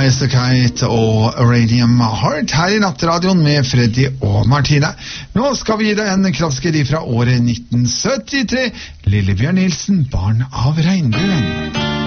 Eyes the Kite og Radium Heart her i Nattradioen med Freddy og Martine. Nå skal vi gi deg en kraftskeri fra året 1973. Lillebjørn Nilsen, Barn av regnbuen.